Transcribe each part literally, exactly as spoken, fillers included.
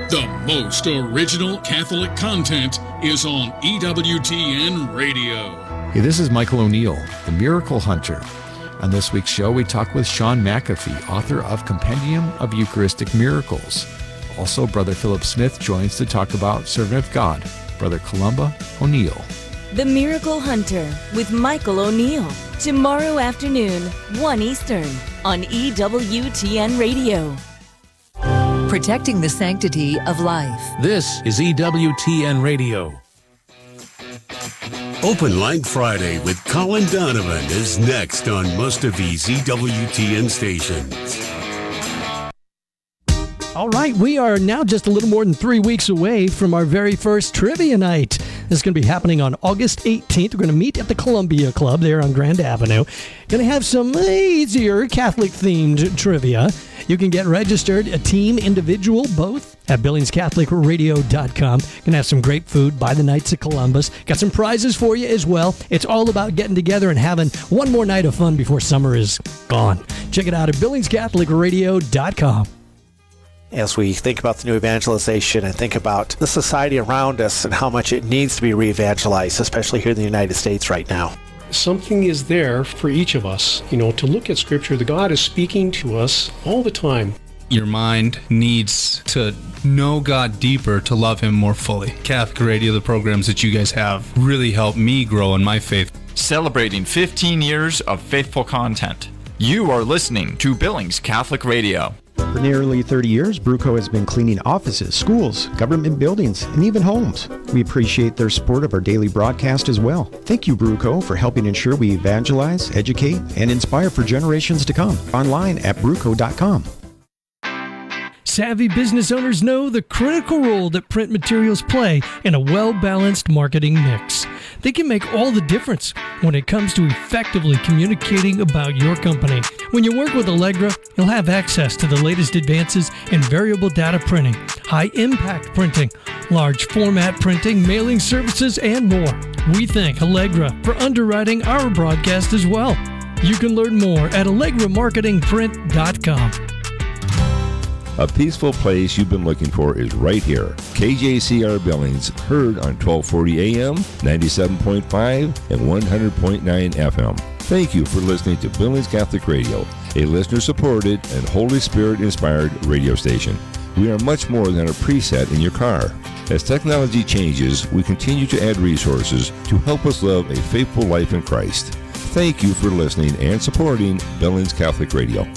The most original Catholic content is on E W T N Radio. Hey, this is Michael O'Neill, the Miracle Hunter. On this week's show, we talk with Sean McAfee, author of Compendium of Eucharistic Miracles. Also, Brother Philip Smith joins to talk about Servant of God, Brother Columba O'Neill. The Miracle Hunter with Michael O'Neill. Tomorrow afternoon, one Eastern, on E W T N Radio. Protecting the sanctity of life. This is E W T N Radio. Open Line Friday with Colin Donovan is next on most of these E W T N stations. All right, we are now just a little more than three weeks away from our very first trivia night. This is going to be happening on August eighteenth. We're going to meet at the Columbia Club there on Grand Avenue. Going to have some easier Catholic-themed trivia. You can get registered, a team, individual, both, at Billings Catholic Radio dot com. Going to have some great food by the Knights of Columbus. Got some prizes for you as well. It's all about getting together and having one more night of fun before summer is gone. Check it out at Billings Catholic Radio dot com. As we think about the new evangelization and think about the society around us and how much it needs to be re-evangelized, especially here in the United States right now. Something is there for each of us, you know, to look at Scripture. The God is speaking to us all the time. Your mind needs to know God deeper to love Him more fully. Catholic Radio, the programs that you guys have, really helped me grow in my faith. Celebrating fifteen years of faithful content. You are listening to Billings Catholic Radio. For nearly thirty years, Bruco has been cleaning offices, schools, government buildings, and even homes. We appreciate their support of our daily broadcast as well. Thank you, Bruco, for helping ensure we evangelize, educate, and inspire for generations to come. Online at bruco dot com. Savvy business owners know the critical role that print materials play in a well-balanced marketing mix. They can make all the difference when it comes to effectively communicating about your company. When you work with Allegra, you'll have access to the latest advances in variable data printing, high-impact printing, large format printing, mailing services, and more. We thank Allegra for underwriting our broadcast as well. You can learn more at allegra marketing print dot com. A peaceful place you've been looking for is right here. K J C R Billings, heard on twelve forty A M, ninety-seven point five, and one hundred point nine F M. Thank you for listening to Billings Catholic Radio, a listener-supported and Holy Spirit-inspired radio station. We are much more than a preset in your car. As technology changes, we continue to add resources to help us live a faithful life in Christ. Thank you for listening and supporting Billings Catholic Radio.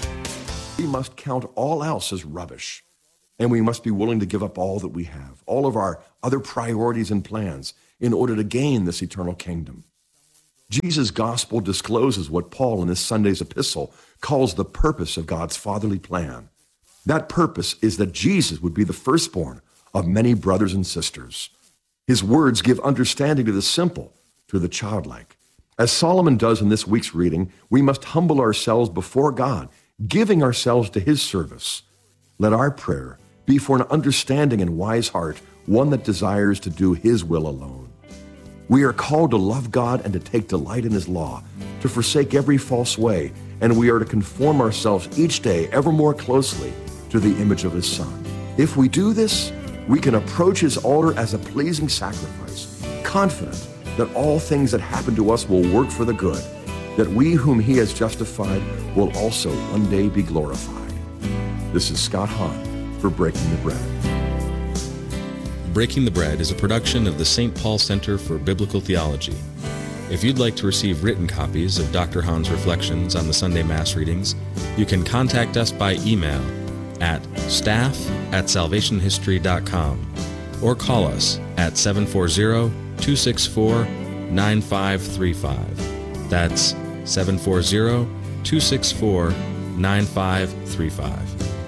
We must count all else as rubbish, and we must be willing to give up all that we have, all of our other priorities and plans, in order to gain this eternal kingdom. Jesus' gospel discloses what Paul in this Sunday's epistle calls the purpose of God's fatherly plan. That purpose is that Jesus would be the firstborn of many brothers and sisters. His words give understanding to the simple, to the childlike. As Solomon does in this week's reading, we must humble ourselves before God, giving ourselves to his service. Let our prayer be for an understanding and wise heart, one that desires to do his will alone. We are called to love God and to take delight in his law, to forsake every false way, and we are to conform ourselves each day ever more closely to the image of his Son. If we do this, we can approach his altar as a pleasing sacrifice, confident that all things that happen to us will work for the good, that we whom he has justified will also one day be glorified. This is Scott Hahn for Breaking the Bread. Breaking the Bread is a production of the Saint Paul Center for Biblical Theology. If you'd like to receive written copies of Doctor Hahn's reflections on the Sunday Mass readings, you can contact us by email at staff at salvation history dot com or call us at seven four zero, two six four, nine five three five. That's seven four zero, two six four, nine five three five.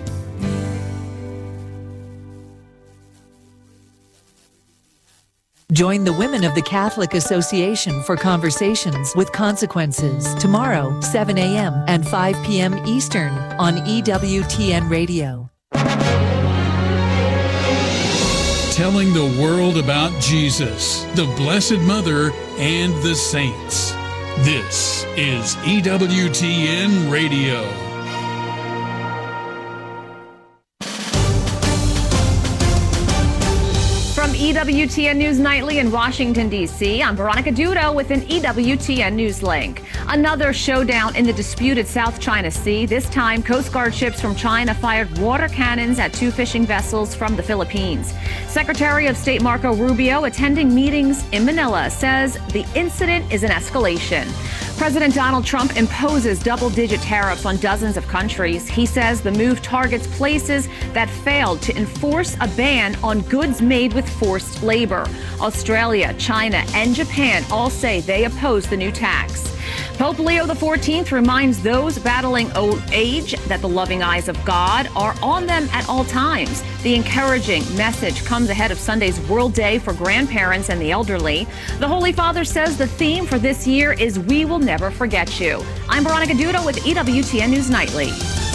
Join the Women of the Catholic Association for Conversations with Consequences tomorrow, seven A M and five P M Eastern on E W T N Radio. Telling the world about Jesus, the Blessed Mother, and the saints. This is E W T N Radio. E W T N News Nightly in Washington, D C, I'm Veronica Dudo with an E W T N News link. Another showdown in the disputed South China Sea. This time, Coast Guard ships from China fired water cannons at two fishing vessels from the Philippines. Secretary of State Marco Rubio, attending meetings in Manila, says the incident is an escalation. President Donald Trump imposes double-digit tariffs on dozens of countries. He says the move targets places that failed to enforce a ban on goods made with forced labor. Australia, China, and Japan all say they oppose the new tax. Pope Leo the fourteenth reminds those battling old age that the loving eyes of God are on them at all times. The encouraging message comes ahead of Sunday's World Day for grandparents and the elderly. The Holy Father says the theme for this year is We Will Never Forget You. I'm Veronica Dudo with E W T N News Nightly.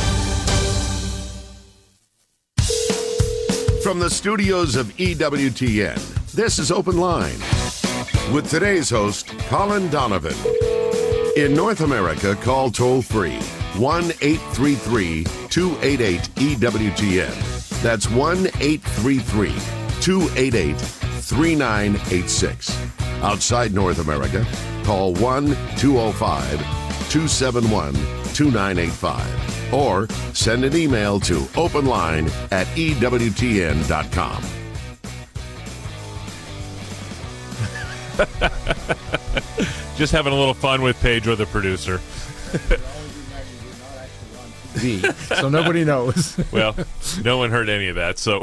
From the studios of E W T N, this is Open Line with today's host, Colin Donovan. In North America, call toll-free one eight three three, two eight eight, E W T N. That's one eight three three, two eight eight, three nine eight six. Outside North America, call one two oh five, two seven one, two nine eight five or send an email to openline at E W T N dot com. Just having a little fun with Pedro, the producer. So nobody knows. Well, no one heard any of that, so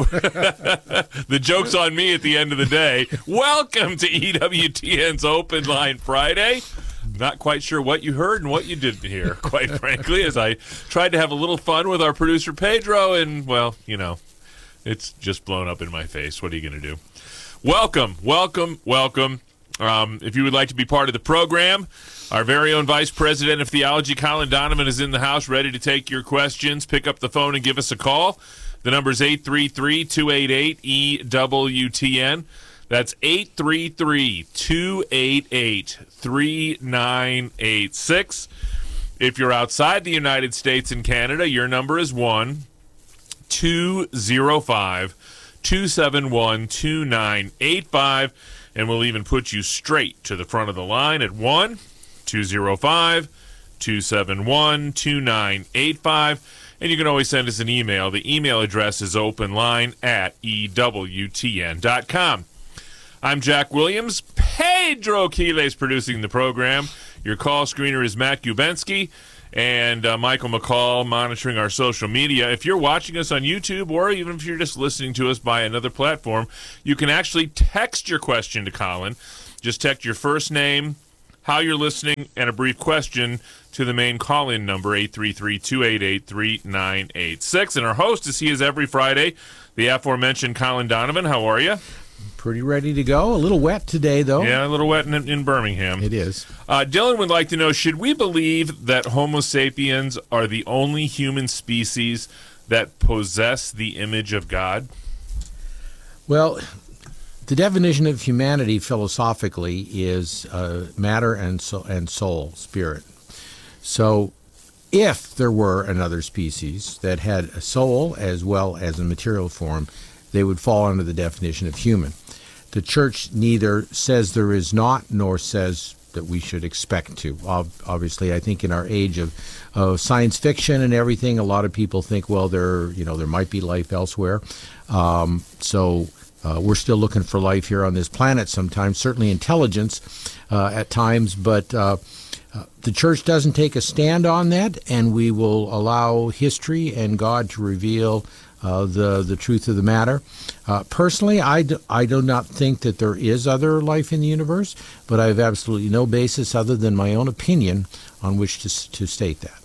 the joke's on me at the end of the day. Welcome to E W T N's Open Line Friday. Not quite sure what you heard and what you didn't hear, quite frankly, as I tried to have a little fun with our producer Pedro, and, well, you know, it's just blown up in my face. What are you going to do? Welcome, welcome, welcome. Um, if you would like to be part of the program, our very own Vice President of Theology, Colin Donovan, is in the house ready to take your questions. Pick up the phone and give us a call. The number is eight three three, two eight eight, E W T N. That's eight three three, two eight eight, three nine eight six. If you're outside the United States and Canada, your number is one two zero five, two seven one, two nine eight five. And we'll even put you straight to the front of the line at one two zero five, two seven one, two nine eight five. And you can always send us an email. The email address is openline at E W T N dot com. I'm Jack Williams. Pedro Quiles producing the program. Your call screener is Matt Gubensky. And uh, Michael McCall monitoring our social media. If you're watching us on YouTube, or even if you're just listening to us by another platform, you can actually text your question to Colin. Just text your first name, how you're listening, and a brief question to the main call-in number, eight three three, two eight eight, three nine eight six. And our host, as he is every Friday, the aforementioned Colin Donovan. How are you? Pretty ready to go. A little wet today, though. Yeah, a little wet in, in Birmingham. It is. Uh, Dylan would like to know, should we believe that Homo sapiens are the only human species that possess the image of God? Well, the definition of humanity philosophically is uh, matter and, so, and soul, spirit. So if there were another species that had a soul as well as a material form, they would fall under the definition of human. The church neither says there is not, nor says that we should expect to. Obviously, I think in our age of, of science fiction and everything, a lot of people think, well, there, you know, there might be life elsewhere. Um, so uh, we're still looking for life here on this planet sometimes, certainly intelligence uh, at times, but uh, uh, the church doesn't take a stand on that, and we will allow history and God to reveal Uh, the the truth of the matter. Uh, personally, I, do, I do not think that there is other life in the universe, but I have absolutely no basis other than my own opinion on which to to state that.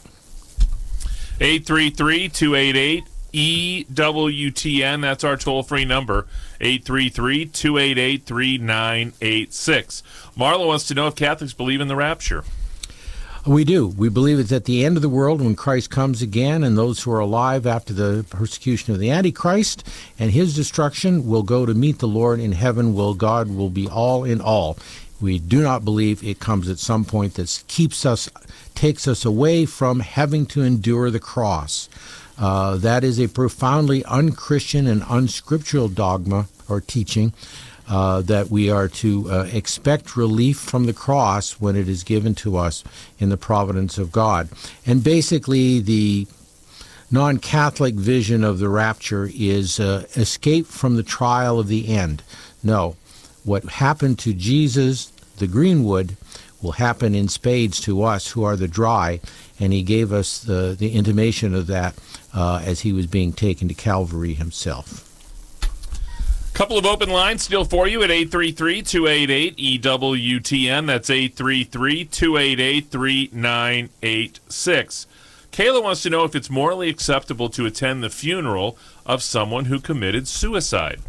eight three three, two eight eight, E W T N, that's our toll-free number, eight three three, two eight eight, three nine eight six. Marla wants to know if Catholics believe in the rapture. We do. We believe it's at the end of the world when Christ comes again, and those who are alive after the persecution of the Antichrist and his destruction will go to meet the Lord in heaven. Will God will be all in all. We do not believe it comes at some point that keeps us, takes us away from having to endure the cross. Uh, that is a profoundly unchristian and unscriptural dogma or teaching. uh, that we are to uh, expect relief from the cross when it is given to us in the providence of God. And basically, the non-Catholic vision of the rapture is uh, escape from the trial of the end. No, what happened to Jesus, the Greenwood, will happen in spades to us who are the dry, and he gave us the, the intimation of that uh, as he was being taken to Calvary himself. Couple of open lines still for you at eight three three, two eight eight, E W T N. That's eight three three, two eight eight, three nine eight six. Kayla wants to know if it's morally acceptable to attend the funeral of someone who committed suicide.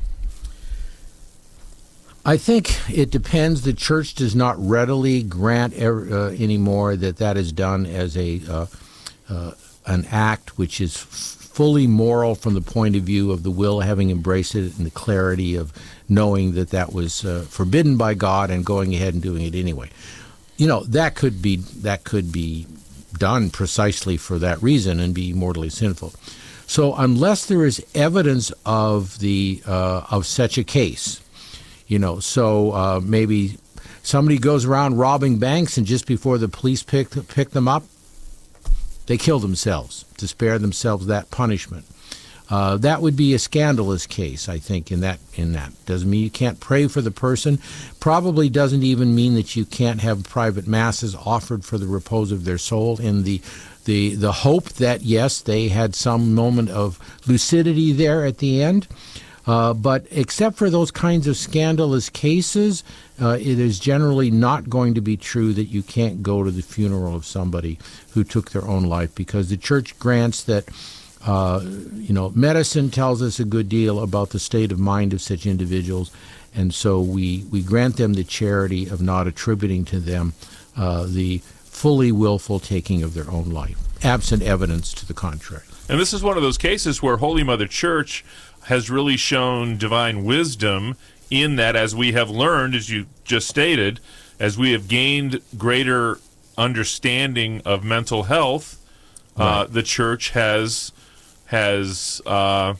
I think it depends. The church does not readily grant uh, anymore that that is done as a uh, uh, an act which is f- fully moral from the point of view of the will having embraced it and the clarity of knowing that that was uh, forbidden by God and going ahead and doing it anyway. You know, that could be that could be done precisely for that reason and be mortally sinful. So unless there is evidence of the uh, of such a case, you know, so uh, maybe somebody goes around robbing banks and just before the police pick pick them up, they kill themselves to spare themselves that punishment. Uh, that would be a scandalous case, I think, in that in that. Doesn't mean you can't pray for the person. Probably doesn't even mean that you can't have private masses offered for the repose of their soul in the the the hope that, yes, they had some moment of lucidity there at the end. Uh, but except for those kinds of scandalous cases, uh, it is generally not going to be true that you can't go to the funeral of somebody who took their own life, because the church grants that, uh, you know, medicine tells us a good deal about the state of mind of such individuals, and so we, we grant them the charity of not attributing to them uh, the fully willful taking of their own life, absent evidence to the contrary. And this is one of those cases where Holy Mother Church has really shown divine wisdom in that, as we have learned, as you just stated, as we have gained greater understanding of mental health, right. uh, the church has has uh,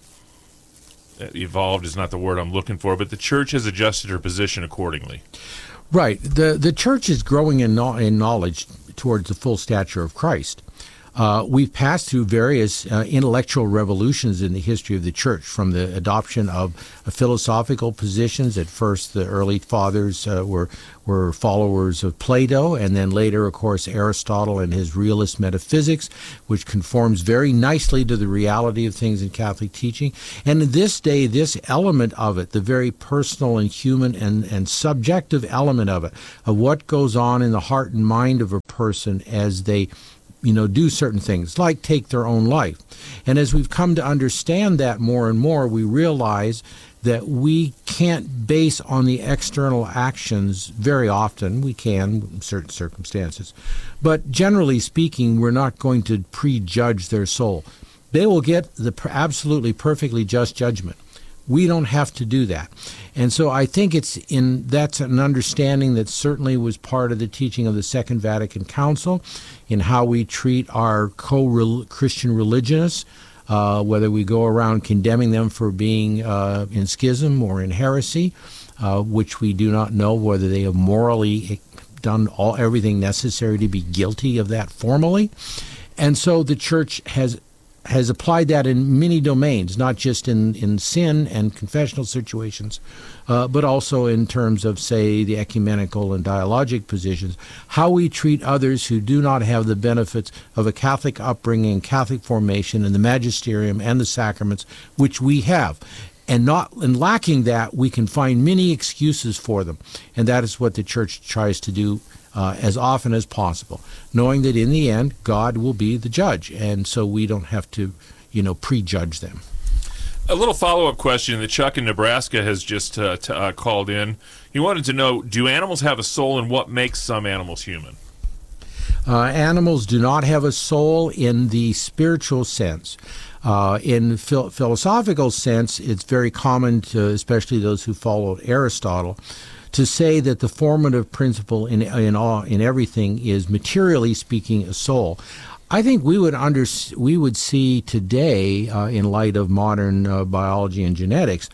evolved is not the word I'm looking for, but the church has adjusted her position accordingly. Right. The the church is growing in, no, in knowledge towards the full stature of Christ. Uh, we've passed through various uh, intellectual revolutions in the history of the church, from the adoption of uh, philosophical positions. At first, the early fathers uh, were were followers of Plato, and then later, of course, Aristotle and his realist metaphysics, which conforms very nicely to the reality of things in Catholic teaching. And in this day, this element of it, the very personal and human and, and subjective element of it, of what goes on in the heart and mind of a person as they you know, do certain things, like take their own life. And as we've come to understand that more and more, we realize that we can't base on the external actions very often. We can in certain circumstances. But generally speaking, we're not going to prejudge their soul. They will get the absolutely perfectly just judgment. We don't have to do that. And so I think it's in that's an understanding that certainly was part of the teaching of the Second Vatican Council in how we treat our co-Christian religionists, uh, whether we go around condemning them for being uh, in schism or in heresy, uh, which we do not know whether they have morally done all everything necessary to be guilty of that formally. And so the Church has has applied that in many domains, not just in, in sin and confessional situations, uh, but also in terms of, say, the ecumenical and dialogic positions, how we treat others who do not have the benefits of a Catholic upbringing, Catholic formation, and the magisterium and the sacraments, which we have. And not in lacking that, we can find many excuses for them. And that is what the Church tries to do Uh, as often as possible, knowing that in the end, God will be the judge, and so we don't have to, you know, prejudge them. A little follow-up question that Chuck in Nebraska has just uh, t- uh, called in. He wanted to know, do animals have a soul, and what makes some animals human? Uh, animals do not have a soul in the spiritual sense. Uh, in phil- philosophical sense, it's very common to, especially those who followed Aristotle, to say that the formative principle in in all in everything is, materially speaking, a soul. I think we would under we would see today, uh, in light of modern uh, biology and genetics,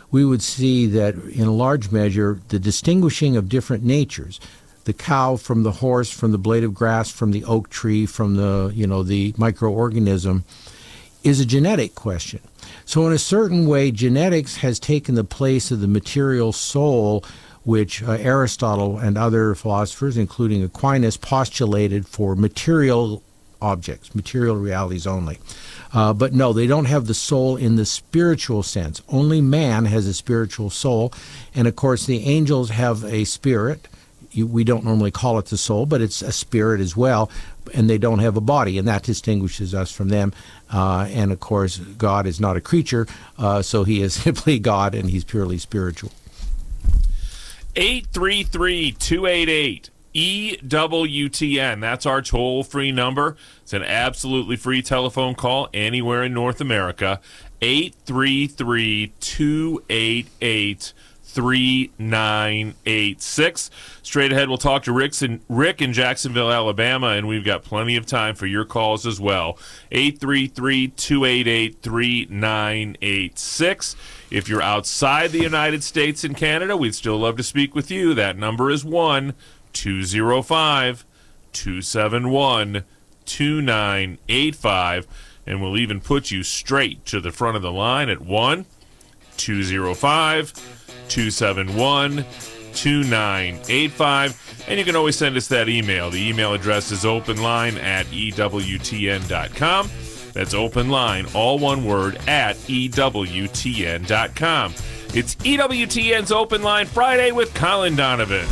we would see that in a large measure the distinguishing of different natures, the cow from the horse, from the blade of grass, from the oak tree, from the, you know, the microorganism, is a genetic question. So in a certain way, genetics has taken the place of the material soul, which uh, Aristotle and other philosophers, including Aquinas, postulated for material objects, material realities only. Uh, but no, they don't have the soul in the spiritual sense. Only man has a spiritual soul. And of course, the angels have a spirit. You, we don't normally call it the soul, but it's a spirit as well. And they don't have a body, and that distinguishes us from them. Uh, and of course, God is not a creature, uh, so he is simply God, and he's purely spiritual. eight three three, two eight eight, E W T N. That's our toll-free number. It's an absolutely free telephone call anywhere in North America. eight three three, two eight eight, three nine eight six. Straight ahead, we'll talk to Rick's in, Rick in Jacksonville, Alabama, and we've got plenty of time for your calls as well. eight three three, two eight eight, three nine eight six. If you're outside the United States and Canada, we'd still love to speak with you. That number is one two zero five, two seven one, two nine eight five, and we'll even put you straight to the front of the line at one two zero five, two seven one, two nine eight five. And you can always send us that email. The email address is openline at E W T N dot com. That's openline, all one word, at E W T N dot com. It's E W T N's Open Line Friday with Colin Donovan.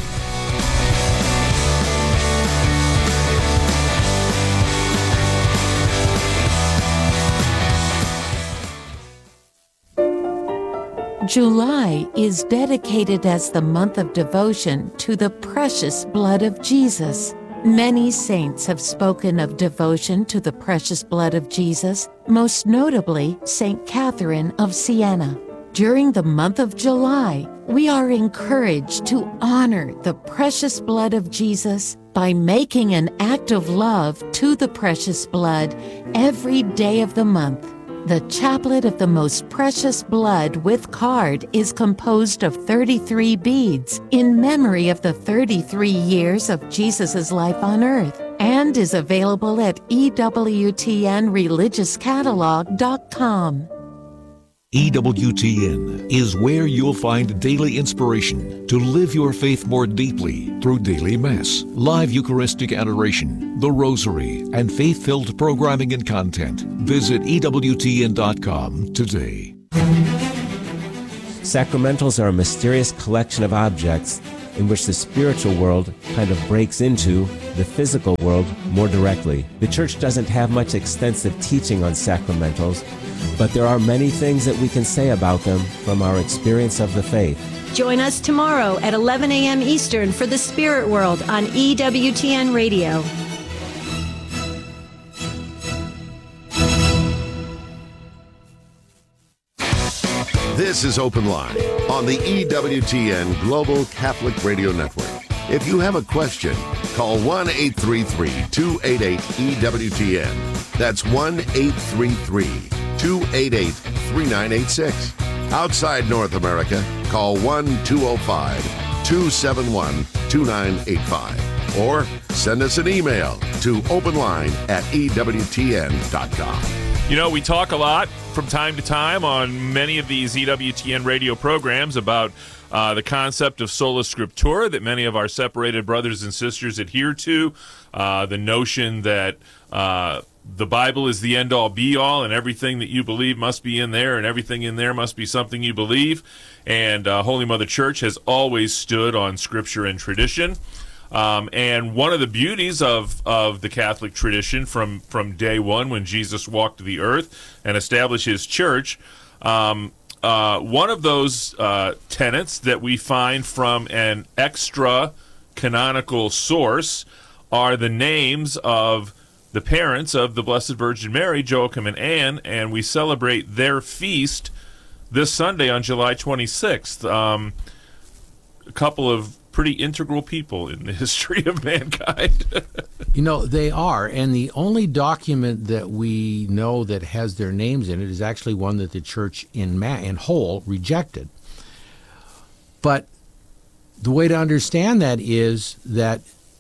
July is dedicated as the month of devotion to the precious blood of Jesus. Many saints have spoken of devotion to the precious blood of Jesus, most notably Saint Catherine of Siena. During the month of July, we are encouraged to honor the precious blood of Jesus by making an act of love to the precious blood every day of the month. The Chaplet of the Most Precious Blood with card is composed of thirty-three beads in memory of the thirty-three years of Jesus' life on earth and is available at E W T N religious catalog dot com. E W T N is where you'll find daily inspiration to live your faith more deeply through daily Mass, live Eucharistic adoration, the Rosary, and faith-filled programming and content. Visit E W T N dot com today. Sacramentals are a mysterious collection of objects in which the spiritual world kind of breaks into the physical world more directly. The Church doesn't have much extensive teaching on sacramentals, but there are many things that we can say about them from our experience of the faith. Join us tomorrow at eleven a.m. Eastern for the Spirit World on E W T N Radio. This is Open Line on the E W T N Global Catholic Radio Network. If you have a question, call one eight three three, two eight eight, E W T N. That's one eight three three, two eight eight, three nine eight six. Outside North America, call one two zero five, two seven one, two nine eight five. Or send us an email to openline at E W T N dot com. You know, we talk a lot from time to time on many of these E W T N radio programs about uh, the concept of sola scriptura that many of our separated brothers and sisters adhere to, uh, the notion that uh, the Bible is the end-all, be-all, and everything that you believe must be in there, and everything in there must be something you believe. And uh, Holy Mother Church has always stood on Scripture and tradition. Um, and one of the beauties of, of the Catholic tradition from, from day one when Jesus walked the earth and established his church, um, uh, one of those uh, tenets that we find from an extra canonical source are the names of the parents of the Blessed Virgin Mary, Joachim and Anne, and we celebrate their feast this Sunday on July twenty-sixth. Um, a couple of pretty integral people in the history of mankind. You know, they are, and the only document that we know that has their names in it is actually one that the Church in ma- in whole rejected. But the way to understand that is that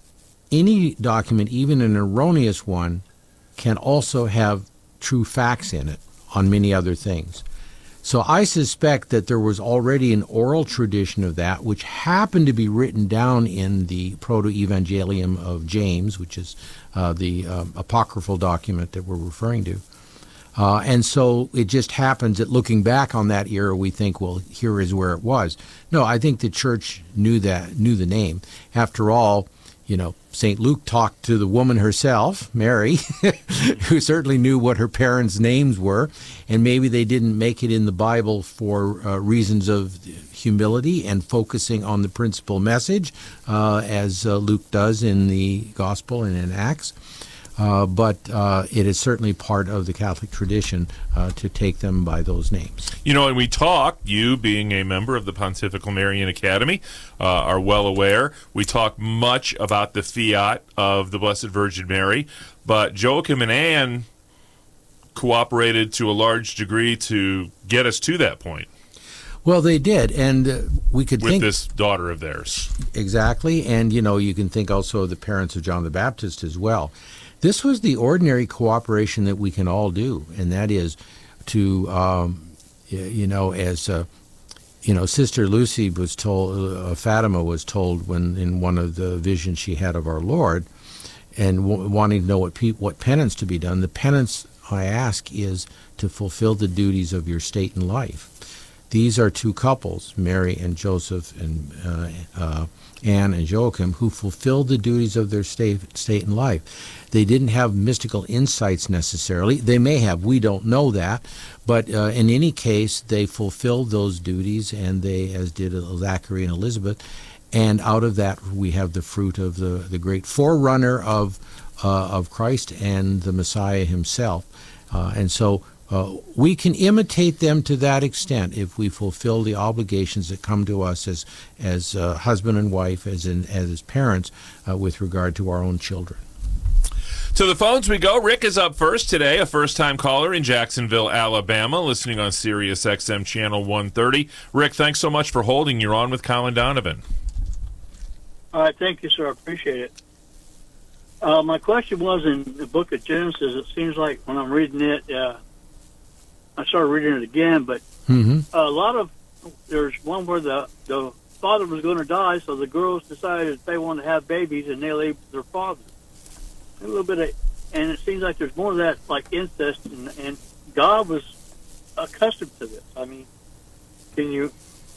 any document, even an erroneous one, can also have true facts in it on many other things. So I suspect that there was already an oral tradition of that, which happened to be written down in the Proto-Evangelium of James, which is uh, the uh, apocryphal document that we're referring to. Uh, and so it just happens that looking back on that era, we think, well, here is where it was. No, I think the church knew that, knew the name. After all, you know, Saint Luke talked to the woman herself, Mary, who certainly knew what her parents' names were, and maybe they didn't make it in the Bible for uh, reasons of humility and focusing on the principal message, uh, as uh, Luke does in the Gospel and in Acts. Uh, but uh, it is certainly part of the Catholic tradition uh, to take them by those names. You know, and we talk, you being a member of the Pontifical Marian Academy, uh, are well aware. We talk much about the fiat of the Blessed Virgin Mary, but Joachim and Anne cooperated to a large degree to get us to that point. Well, they did, and uh, we could with think... With this daughter of theirs. Exactly, and, you know, you can think also of the parents of John the Baptist as well. This was the ordinary cooperation that we can all do, and that is to, um, you know, as, uh, you know, Sister Lucy was told, uh, Fatima was told when in one of the visions she had of our Lord, and w- wanting to know what pe- what penance to be done, the penance, I ask, is to fulfill the duties of your state in life. These are two couples, Mary and Joseph and uh, uh, Anne and Joachim, who fulfilled the duties of their state, state in life. They didn't have mystical insights necessarily. They may have, we don't know that. But uh, in any case, they fulfilled those duties, and they, as did Zachary and Elizabeth. And out of that, we have the fruit of the, the great forerunner of, uh, of Christ and the Messiah himself. Uh, and so Uh, we can imitate them to that extent if we fulfill the obligations that come to us as as uh, husband and wife, as in, as parents, uh, with regard to our own children. To the phones we go. Rick is up first today, a first-time caller in Jacksonville, Alabama, listening on Sirius X M Channel one thirty. Rick, thanks so much for holding. You're on with Colin Donovan. All right, thank you, sir. I appreciate it. Uh, my question was, in the book of Genesis, it seems like when I'm reading it, uh, I started reading it again, but mm-hmm. a lot of, there's one where the, the father was going to die, so the girls decided they wanted to have babies, and they leave their father. A little bit of, and it seems like there's more of that, like incest, and, and God was accustomed to this. I mean, can you?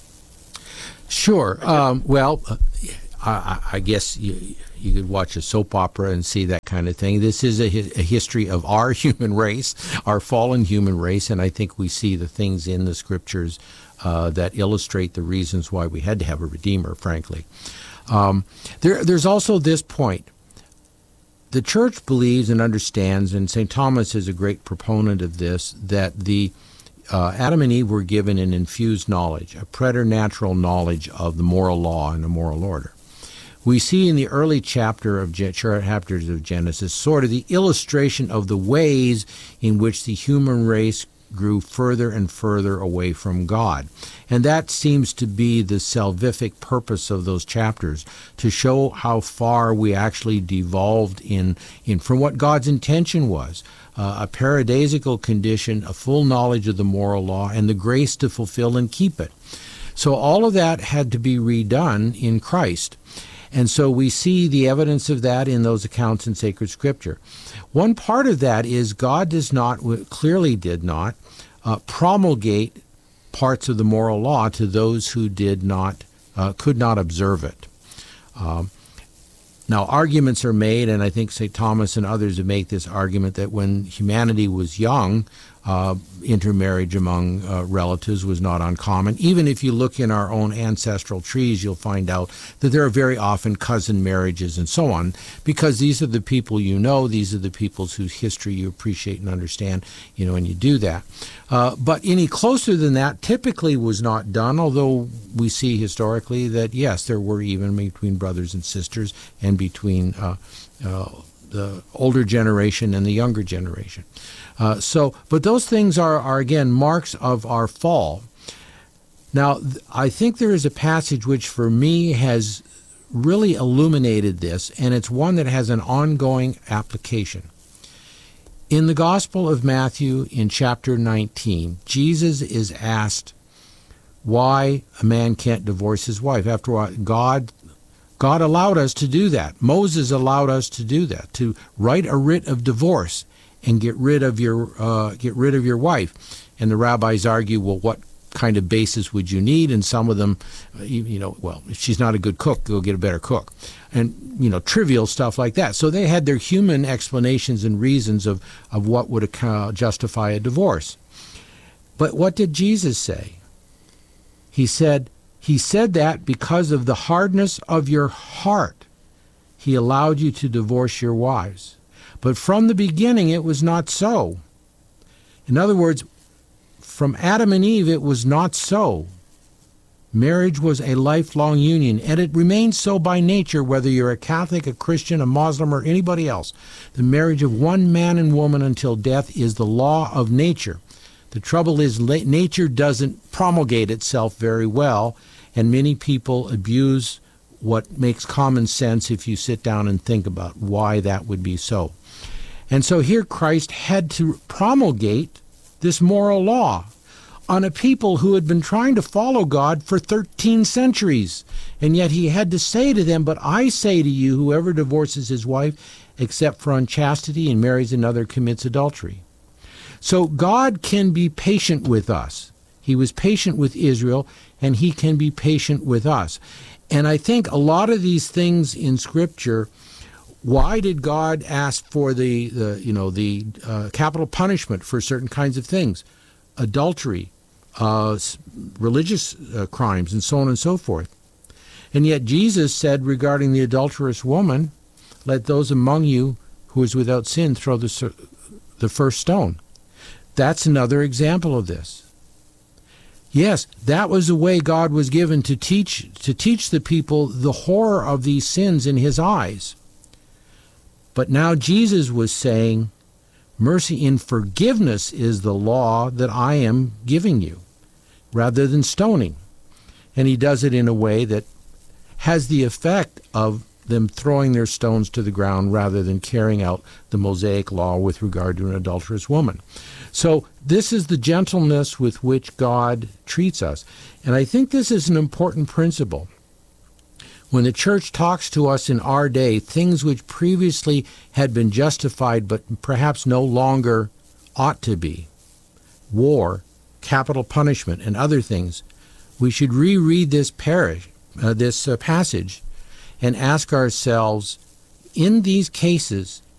Sure. Um, well, I, I guess you, you could watch a soap opera and see that kind of thing. This is a, a history of our human race, our fallen human race, and I think we see the things in the scriptures uh, that illustrate the reasons why we had to have a Redeemer, frankly. Um, there, there's also this point. The church believes and understands, and Saint Thomas is a great proponent of this, that the uh, Adam and Eve were given an infused knowledge, a preternatural knowledge of the moral law and the moral order. We see in the early chapter of chapters of Genesis sort of the illustration of the ways in which the human race grew further and further away from God. And that seems to be the salvific purpose of those chapters, to show how far we actually devolved in, in from what God's intention was, uh, a paradisical condition, a full knowledge of the moral law, and the grace to fulfill and keep it. So all of that had to be redone in Christ. And so we see the evidence of that in those accounts in sacred scripture. One part of that is God does not, clearly did not, uh, promulgate parts of the moral law to those who did not, uh, could not observe it. Um, now, arguments are made, and I think Saint Thomas and others have made this argument, that when humanity was young, Uh, intermarriage among uh, relatives was not uncommon. Even if you look in our own ancestral trees, you'll find out that there are very often cousin marriages and so on, because these are the people you know, these are the peoples whose history you appreciate and understand, you know, and you do that. Uh, but any closer than that typically was not done, although we see historically that, yes, there were even between brothers and sisters and between uh, uh, the older generation and the younger generation. Uh, so, but those things are, are, again, marks of our fall. Now, I think there is a passage which for me has really illuminated this, and it's one that has an ongoing application. In the Gospel of Matthew, in chapter nineteen, Jesus is asked why a man can't divorce his wife. After all, God, God allowed us to do that. Moses allowed us to do that, to write a writ of divorce and get rid of your uh, get rid of your wife. And the rabbis argue, well, what kind of basis would you need? And some of them, you, you know, well, if she's not a good cook, go get a better cook. And, you know, trivial stuff like that. So they had their human explanations and reasons of, of what would uh, justify a divorce. But what did Jesus say? He said, he said that because of the hardness of your heart, he allowed you to divorce your wives. But from the beginning, it was not so. In other words, from Adam and Eve, it was not so. Marriage was a lifelong union, and it remains so by nature, whether you're a Catholic, a Christian, a Muslim, or anybody else. The marriage of one man and woman until death is the law of nature. The trouble is, nature doesn't promulgate itself very well, and many people abuse what makes common sense if you sit down and think about why that would be so. And so here Christ had to promulgate this moral law on a people who had been trying to follow God for thirteen centuries. And yet he had to say to them, but I say to you, whoever divorces his wife except for unchastity and marries another commits adultery. So God can be patient with us. He was patient with Israel, and he can be patient with us. And I think a lot of these things in Scripture, why did God ask for the, the you know, the uh, capital punishment for certain kinds of things? Adultery, uh, religious uh, crimes, and so on and so forth. And yet Jesus said regarding the adulterous woman, let those among you who is without sin throw the, the first stone. That's another example of this. Yes, that was the way God was given to teach to teach the people the horror of these sins in his eyes. But now Jesus was saying, mercy and forgiveness is the law that I am giving you, rather than stoning. And he does it in a way that has the effect of them throwing their stones to the ground rather than carrying out the Mosaic law with regard to an adulterous woman. So this is the gentleness with which God treats us. And I think this is an important principle. When the church talks to us in our day, things which previously had been justified but perhaps no longer ought to be, war, capital punishment, and other things, we should reread this parish, uh, this uh, passage and ask ourselves, in these cases,